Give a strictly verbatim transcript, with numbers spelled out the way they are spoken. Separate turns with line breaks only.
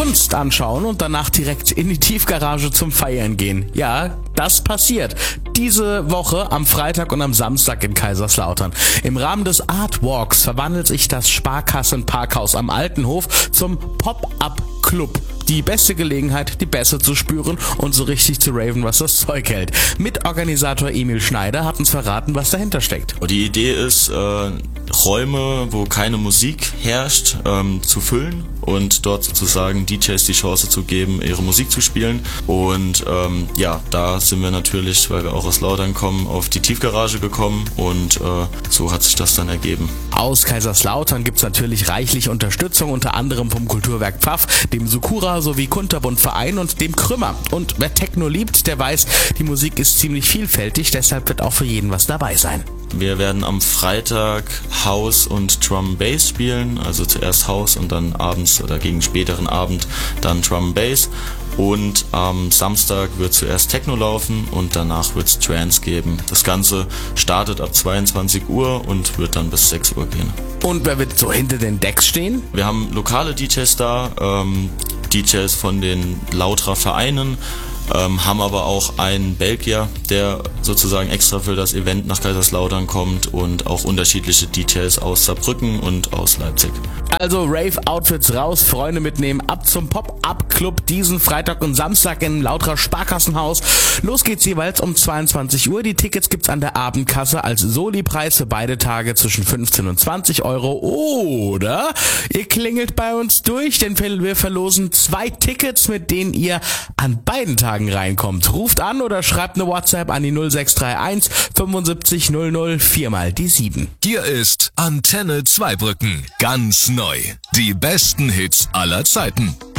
Kunst anschauen und danach direkt in die Tiefgarage zum Feiern gehen. Ja, das passiert. Diese Woche am Freitag und am Samstag in Kaiserslautern. Im Rahmen des Art Walks verwandelt sich das Sparkassen-Parkhaus am Altenhof zum Pop-Up-Club. Die beste Gelegenheit, die Bässe zu spüren und so richtig zu raven, was das Zeug hält. Mitorganisator Emil Schneider hat uns verraten, was dahinter steckt.
Die Idee ist, äh, Räume, wo keine Musik herrscht, ähm, zu füllen und dort sozusagen D Js die Chance zu geben, ihre Musik zu spielen. Und ähm, ja, da sind wir natürlich, weil wir auch aus Lautern kommen, auf die Tiefgarage gekommen und äh, so hat sich das dann ergeben.
Aus Kaiserslautern gibt's natürlich reichlich Unterstützung, unter anderem vom Kulturwerk Pfaff, dem Sukura sowie Kunterbund Verein und dem Krümmer. Und wer Techno liebt, der weiß, die Musik ist ziemlich vielfältig, deshalb wird auch für jeden was dabei sein.
Wir werden am Freitag House und Drum Bass spielen, also zuerst House und dann abends oder gegen späteren Abend dann Drum Bass. Und am Samstag wird zuerst Techno laufen und danach wird es Trance geben. Das Ganze startet ab zweiundzwanzig Uhr und wird dann bis sechs Uhr gehen.
Und wer wird so hinter den Decks stehen?
Wir haben lokale D Js da, ähm, D Js von den Lauterer Vereinen, ähm, haben aber auch einen Belgier, der sozusagen extra für das Event nach Kaiserslautern kommt und auch unterschiedliche D Js aus Saarbrücken und aus Leipzig.
Also Rave-Outfits raus, Freunde mitnehmen, ab zum Pop-Up-Club diesen Freitag und Samstag im Lauterer Sparkassenhaus. Los geht's jeweils um zweiundzwanzig Uhr. Die Tickets gibt's an der Abendkasse als Soli-Preis für beide Tage zwischen fünfzehn und zwanzig Euro. Oder ihr klingelt bei uns durch, denn wir verlosen zwei Tickets, mit denen ihr an beiden Tagen reinkommt. Ruft an oder schreibt eine WhatsApp an die null sechs drei eins fünfundsiebzig null null vier mal die sieben.
Hier ist Antenne Zweibrücken. Ganz neu. Die besten Hits aller Zeiten.